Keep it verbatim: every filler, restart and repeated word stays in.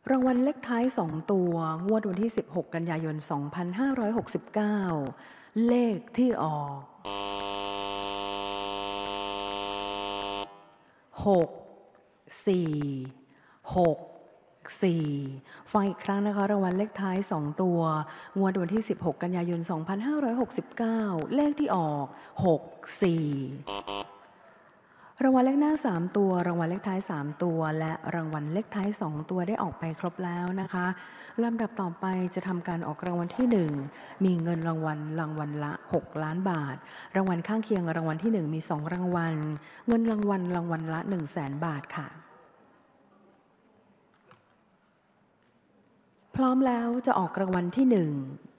รางวัลเลขท้ายสองตัวงวดวันที่สิบหกกันยายนสองพันห้าร้อยหกสิบเก้าเลขที่ออกหกสี่หกสี่ฟังอีกครั้งนะคะรางวัลเลขท้ายสองตัวงวดวันที่สิบหกกันยายนสองพันห้าร้อยหกสิบเก้าเลขที่ออกหกสี่รางวัลเลขหน้าสามตัวรางวัลเลขท้ายสามตัวและรางวัลเลขท้ายสองตัวได้ออกไปครบแล้วนะคะลำดับต่อไปจะทำการออกรางวัลที่หนึ่งมีเงินรางวัลรางวัลละหกล้านบาทรางวัลข้างเคียงรางวัลที่หนึ่งมีสองรางวัลเงินรางวัลรางวัลละหนึ่งแสนบาทค่ะพร้อมแล้วจะออกรางวัลที่หนึ่ง